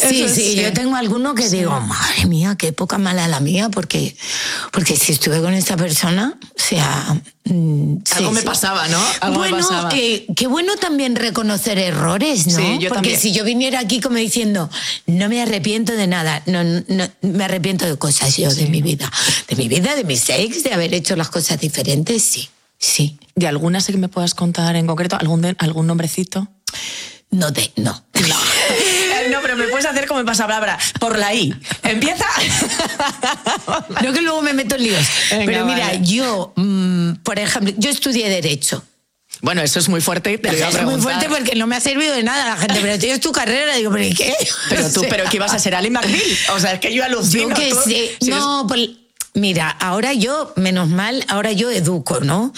Sí, yo tengo alguno que digo, madre mía, qué poca mala la mía, porque si estuve con esta persona, o sea... Algo me pasaba, ¿no? Bueno, qué bueno también reconocer errores, ¿no? Sí, yo porque también. si yo viniera aquí como diciendo, no me arrepiento de nada, no me arrepiento de cosas yo de mi vida. De mi vida, de mis ex, de haber hecho las cosas diferentes, sí. ¿De alguna sí que me puedas contar en concreto? ¿Algún nombrecito? No. No, pero me puedes hacer como en pasapalabra, por la I. Empieza. No, que luego me meto en líos. Venga, pero mira, vale. yo, por ejemplo, yo estudié Derecho. Bueno, eso es muy fuerte. Te lo iba a Es muy preguntar. fuerte porque no me ha servido de nada la gente. Pero tienes tu carrera, digo, ¿pero y qué? Pero que ibas a ser Ali McBeal. O sea, es que yo alucino. Yo que sé. No, pues, mira, ahora yo, menos mal, ahora yo educo, ¿no?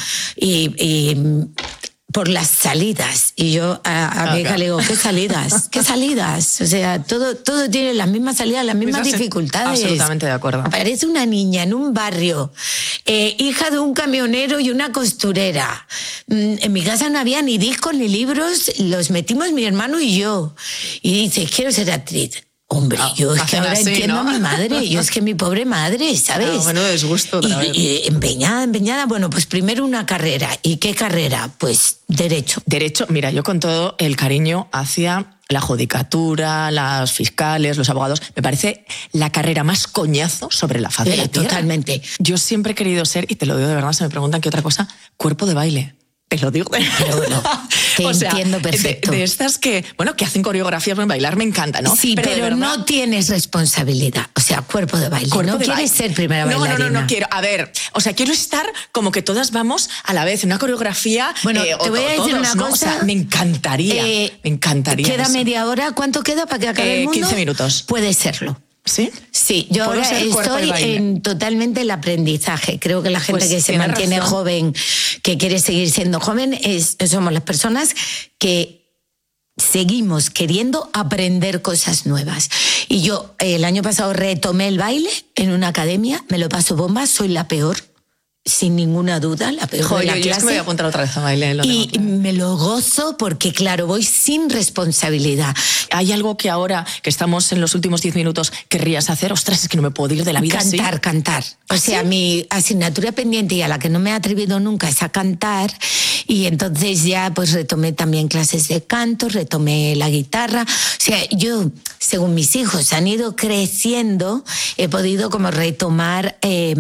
Y por las salidas. Y yo a mi hija le digo, ¿qué salidas? ¿Qué salidas? O sea, todo tiene las mismas salidas, las mismas dificultades. Absolutamente de acuerdo. Aparece una niña en un barrio, hija de un camionero y una costurera. En mi casa no había ni discos ni libros, los metimos mi hermano y yo. Y dice, quiero ser actriz. Hombre, yo es que ahora así, entiendo ¿no? a mi madre, yo es que mi pobre madre, ¿sabes? Bueno, desgusto otra vez. Y empeñada, bueno, pues primero una carrera. ¿Y qué carrera? Pues Derecho. Derecho, mira, yo con todo el cariño hacia la judicatura, los fiscales, los abogados, me parece la carrera más coñazo sobre la faz de la tierra. Totalmente. Yo siempre he querido ser, y te lo digo de verdad, se me preguntan qué otra cosa, cuerpo de baile. Te lo digo. Pero bueno, te entiendo perfecto. De estas que hacen coreografías, bailar me encanta, ¿no? Sí, pero no tienes responsabilidad. O sea, cuerpo de baile. No quieres ser primera bailarina. No quiero. A ver, o sea, quiero estar como que todas vamos a la vez en una coreografía. Bueno, te voy a decir una cosa. O sea, me encantaría. Queda media hora. ¿Cuánto queda para que acabe el mundo? 15 minutos. Puede serlo. ¿Sí? Sí, yo ahora estoy en totalmente el aprendizaje. Creo que la gente que se mantiene joven, que quiere seguir siendo joven, somos las personas que seguimos queriendo aprender cosas nuevas. Y yo el año pasado retomé el baile en una academia, me lo paso bomba, soy la peor. Sin ninguna duda, la peor de la clase. Yo es que me voy a apuntar otra vez a baile. Y me lo gozo porque, claro, voy sin responsabilidad. ¿Hay algo que ahora, que estamos en los últimos 10 minutos, querrías hacer? Ostras, es que no me puedo ir de la vida así. Cantar. O sea, mi asignatura pendiente y a la que no me he atrevido nunca es a cantar. Y entonces ya pues retomé también clases de canto, retomé la guitarra. O sea, yo, según mis hijos han ido creciendo, he podido como retomar...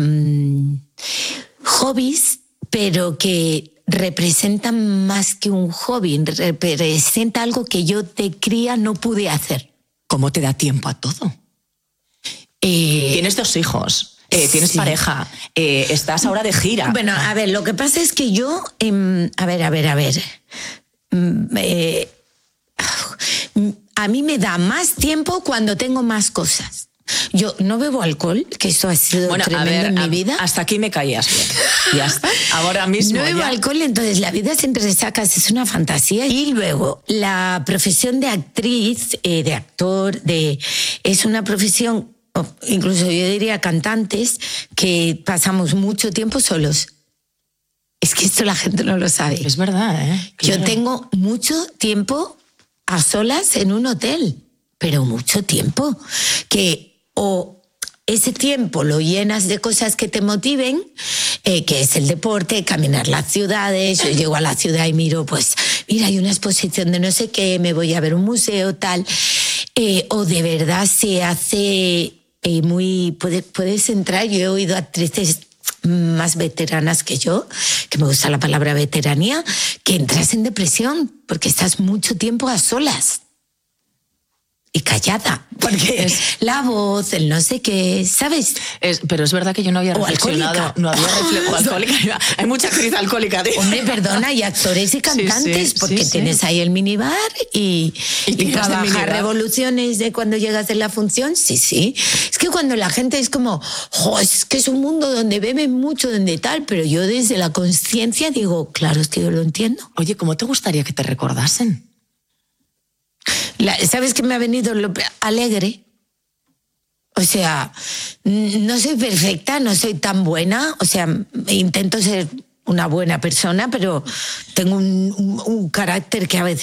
hobbies, pero que representan más que un hobby, representa algo que yo de cría no pude hacer. ¿Cómo te da tiempo a todo? Tienes 2 hijos, tienes pareja, estás ahora de gira. Bueno, a ver, lo que pasa es que yo... a mí me da más tiempo cuando tengo más cosas. Yo no bebo alcohol, que eso ha sido tremendo en mi vida. Hasta aquí me caías bien. Ya está. Ahora mismo. No bebo alcohol, entonces la vida sin resacas es una fantasía. Y luego, la profesión de actriz, de actor, es una profesión, incluso yo diría cantantes, que pasamos mucho tiempo solos. Es que esto la gente no lo sabe. Es verdad, ¿eh? Claro. Yo tengo mucho tiempo a solas en un hotel, pero mucho tiempo. O ese tiempo lo llenas de cosas que te motiven, que es el deporte, caminar las ciudades. Yo llego a la ciudad y miro, pues, mira, hay una exposición de no sé qué, me voy a ver un museo, tal. O de verdad se hace puedes entrar, yo he oído actrices más veteranas que yo, que me gusta la palabra veteranía, que entras en depresión porque estás mucho tiempo a solas. Y callada, porque es la voz, el no sé qué, ¿sabes? Pero es verdad que yo no había reflexionado. No había alcohólica. Hay mucha actriz alcohólica. Hombre, perdona, y actores y cantantes, porque tienes ahí el minibar y trabajar revoluciones de cuando llegas de la función. Sí. Es que cuando la gente es como, es que es un mundo donde beben mucho, donde tal, pero yo desde la conciencia digo, claro, es que yo lo entiendo. Oye, ¿cómo te gustaría que te recordasen? ¿Sabes qué me ha venido? Alegre. O sea, no soy perfecta, no soy tan buena. O sea, intento ser una buena persona, pero tengo un carácter que a veces